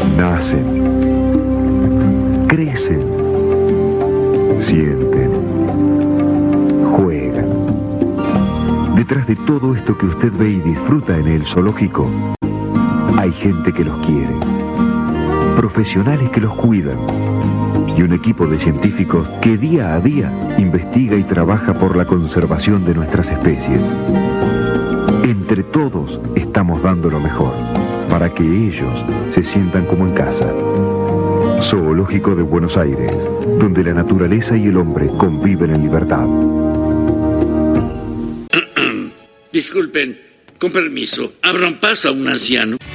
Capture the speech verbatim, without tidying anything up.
Nacen, crecen, sienten, juegan. Detrás de todo esto que usted ve y disfruta en el zoológico, hay gente que los quiere, profesionales que los cuidan y un equipo de científicos que día a día investiga y trabaja por la conservación de nuestras especies. Entre todos estamos dando lo mejor para que ellos se sientan como en casa. Zoológico de Buenos Aires, donde la naturaleza y el hombre conviven en libertad. Disculpen, con permiso, abran paso a un anciano.